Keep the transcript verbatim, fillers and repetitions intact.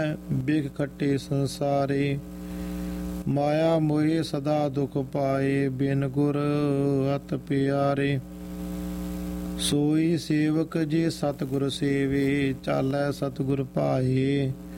ਬਿਖ ਖੱਟੇ ਸੰਸਾਰੇ। ਮਾਇਆ ਮੋਹਿ ਸਦਾ ਦੁਖ ਪਾਏ, ਬਿਨ ਗੁਰ ਅਤ ਪਿਆਰੇ। ਸੋਈ ਸੇਵਕ ਜੇ ਸਤਿਗੁਰ ਸੇਵੇ, ਚਾਲੈ ਸਤਿਗੁਰ ਭਾਏ।